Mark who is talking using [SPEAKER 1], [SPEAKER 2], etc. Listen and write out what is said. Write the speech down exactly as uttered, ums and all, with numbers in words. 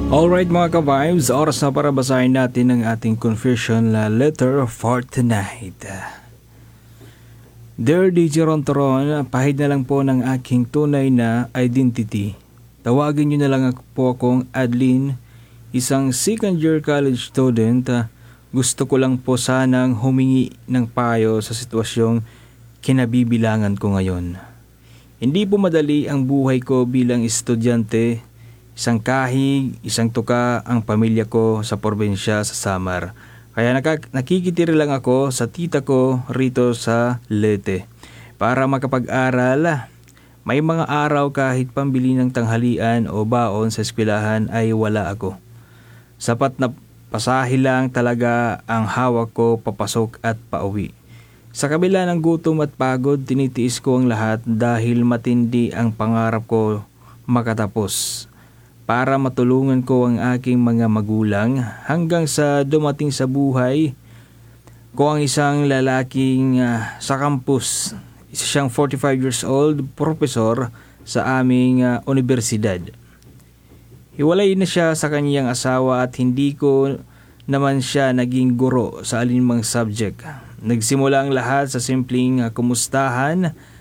[SPEAKER 1] Alright mga ka-vibes, oras na para basahin natin ang ating confession na letter for tonight. Dear D J Rontoron, pahid na lang po ng aking tunay na identity. Tawagin niyo na lang ako po akong Adlin, isang second year college student. Gusto ko lang po sanang humingi ng payo sa sitwasyong kinabibilangan ko ngayon. Hindi po madali ang buhay ko bilang estudyante. Isang kahig, isang tuka ang pamilya ko sa probinsya sa Samar. Kaya nakak- nakikitira lang ako sa tita ko rito sa Leyte para makapag-aral. May mga araw kahit pambili ng tanghalian o baon sa eskwelahan ay wala ako. Sapat na pasahe lang talaga ang hawak ko papasok at pauwi. Sa kabila ng gutom at pagod, tinitiis ko ang lahat dahil matindi ang pangarap ko makatapos. Para matulungan ko ang aking mga magulang hanggang sa dumating sa buhay ko ang isang lalaking uh, sa campus. Isa siyang forty-five years old, profesor sa aming uh, universidad. Hiwalay na siya sa kanyang asawa at hindi ko naman siya naging guro sa alinmang subject. Nagsimula ang lahat sa simpleng uh, kumustahan